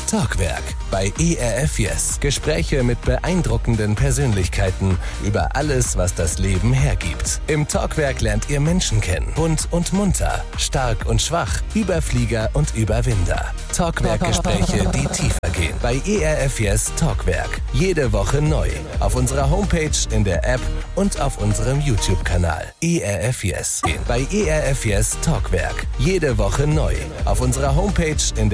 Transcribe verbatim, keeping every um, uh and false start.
Talkwerk bei E R F Yes. Gespräche mit beeindruckenden Persönlichkeiten über alles, was das Leben hergibt. Im Talkwerk lernt ihr Menschen kennen. Bunt und munter, stark und schwach, Überflieger und Überwinder. Talkwerk-Gespräche, die tiefer gehen. Bei E R F Yes Talkwerk. Jede Woche neu. Auf unserer Homepage, in der App und auf unserem YouTube-Kanal. E R F Yes. Bei E R F Yes Talkwerk. Jede Woche neu. Auf unserer Homepage, in der